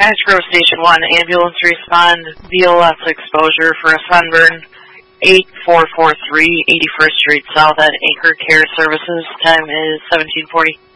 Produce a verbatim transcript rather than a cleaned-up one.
Pines Grove Station one, ambulance respond, V L S exposure for a sunburn, eight four four three, eighty-first Street South at Anchor Care Services. Time is seventeen forty.